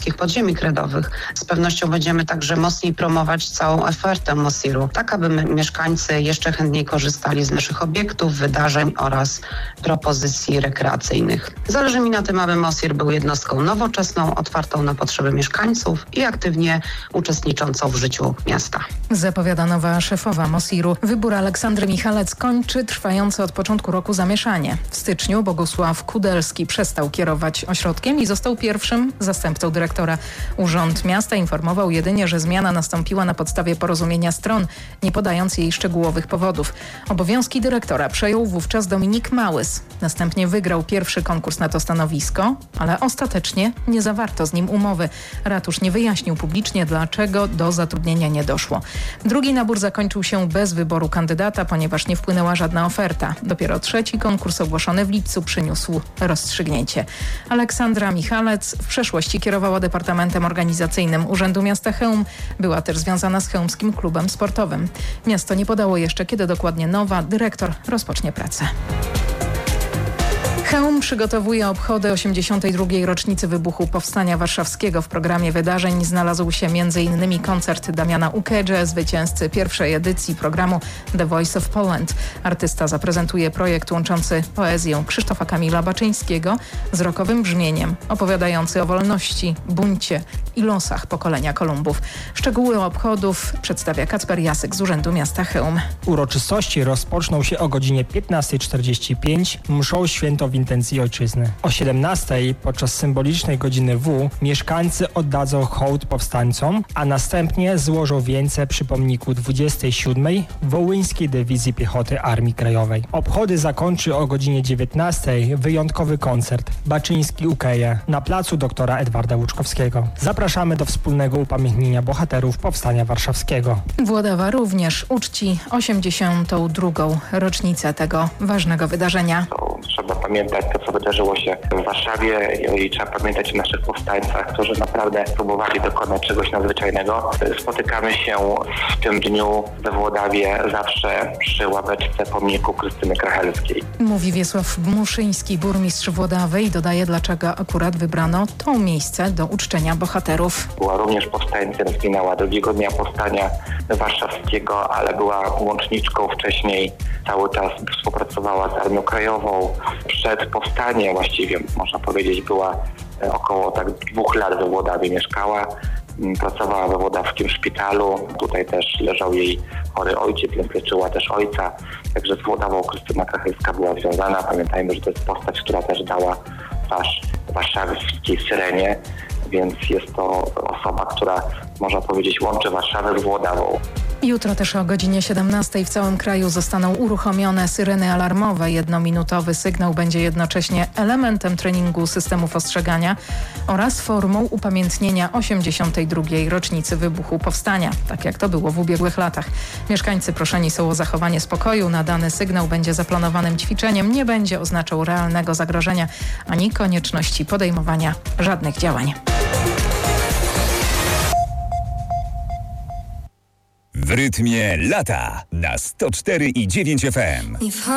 warszawskich podziemi kredowych. Z pewnością będziemy także mocniej promować całą ofertę Mosiru, tak aby mieszkańcy jeszcze chętniej korzystali z naszych obiektów, wydarzeń oraz propozycji rekreacyjnych. Zależy mi na tym, aby Mosir był jednostką nowoczesną, otwartą na potrzeby mieszkańców i aktywnie uczestniczącą w życiu miasta. Zapowiada nowa szefowa Mosiru. Wybór Aleksandry Michalec kończy trwające od początku roku zamieszanie. W styczniu Bogusław Kudelski przestał kierować ośrodkiem i został pierwszym zastępcą dyrektora. Urząd Miasta informował jedynie, że zmiana nastąpiła na podstawie porozumienia stron, nie podając jej szczegółowych powodów. Obowiązki dyrektora przejął wówczas Dominik Małys. Następnie wygrał pierwszy konkurs na to stanowisko, ale ostatecznie nie zawarto z nim umowy. Ratusz nie wyjaśnił publicznie, dlaczego do zatrudnienia nie doszło. Drugi nabór zakończył się bez wyboru kandydata, ponieważ nie wpłynęła żadna oferta. Dopiero trzeci konkurs ogłoszony w lipcu przyniósł rozstrzygnięcie. Aleksandra Michalec w przeszłości kierowała Departamentem Organizacyjnym Urzędu Miasta Chełm. Była też związana z Chełmskim Klubem Sportowym. Miasto nie podało jeszcze, kiedy dokładnie nowa dyrektor rozpocznie pracę. Chełm przygotowuje obchody 82. rocznicy wybuchu Powstania Warszawskiego. W programie wydarzeń znalazł się m.in. koncert Damiana Ukedże, zwycięzcy pierwszej edycji programu The Voice of Poland. Artysta zaprezentuje projekt łączący poezję Krzysztofa Kamila Baczyńskiego z rockowym brzmieniem, opowiadający o wolności, buncie i losach pokolenia Kolumbów. Szczegóły obchodów przedstawia Kacper Jasyk z Urzędu Miasta Chełm. Uroczystości rozpoczną się o godzinie 15:45 mszą święto w intencji ojczyzny. O 17:00 podczas symbolicznej godziny W mieszkańcy oddadzą hołd powstańcom, a następnie złożą wieńce przy pomniku 27. Wołyńskiej Dywizji Piechoty Armii Krajowej. Obchody zakończy o godzinie 19:00 wyjątkowy koncert Baczyński Ukeje na placu doktora Edwarda Łuczkowskiego. Zapraszamy do wspólnego upamiętnienia bohaterów Powstania Warszawskiego. Włodawa również uczci 82. rocznicę tego ważnego wydarzenia. Trzeba pamiętać to, co wydarzyło się w Warszawie i trzeba pamiętać o naszych powstańcach, którzy naprawdę próbowali dokonać czegoś nadzwyczajnego. Spotykamy się w tym dniu we Włodawie zawsze przy ławeczce pomniku Krystyny Krachelskiej. Mówi Wiesław Muszyński, burmistrz Włodawy, i dodaje, dlaczego akurat wybrano to miejsce do uczczenia bohaterów. Była również powstańcem, zginęła drugiego dnia Powstania Warszawskiego, ale była łączniczką wcześniej. Cały czas współpracowała z Armią Krajową. Przed powstaniem właściwie, można powiedzieć, była około 2 lat we Włodawie mieszkała. Pracowała we włodawskim szpitalu. Tutaj też leżał jej chory ojciec, więc leczyła też ojca. Także z Włodawą Krystyna Krachelska była związana. Pamiętajmy, że to jest postać, która też dała twarz warszawskiej Syrenie, więc jest to osoba, która, można powiedzieć, łączy Warszawę z Włodawą. Jutro też o godzinie 17:00 w całym kraju zostaną uruchomione syreny alarmowe. 1-minutowy sygnał będzie jednocześnie elementem treningu systemów ostrzegania oraz formą upamiętnienia 82. rocznicy wybuchu Powstania, tak jak to było w ubiegłych latach. Mieszkańcy proszeni są o zachowanie spokoju. Nadany sygnał będzie zaplanowanym ćwiczeniem, nie będzie oznaczał realnego zagrożenia ani konieczności podejmowania żadnych działań. W rytmie lata na 104,9 FM.